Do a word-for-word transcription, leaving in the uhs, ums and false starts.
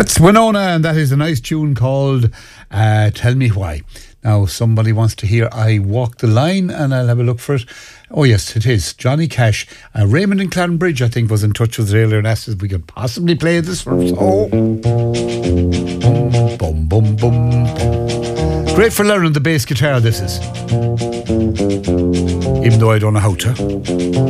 That's Winona, and that is a nice tune called uh, Tell Me Why. Now, somebody wants to hear I Walk the Line, and I'll have a look for it. Oh, yes, it is. Johnny Cash. Uh, Raymond in Clanbridge, I think, was in touch with us earlier and asked if we could possibly play this for us. Oh. Boom, boom, boom, boom. Great for learning the bass guitar, this is. Even though I don't know how to.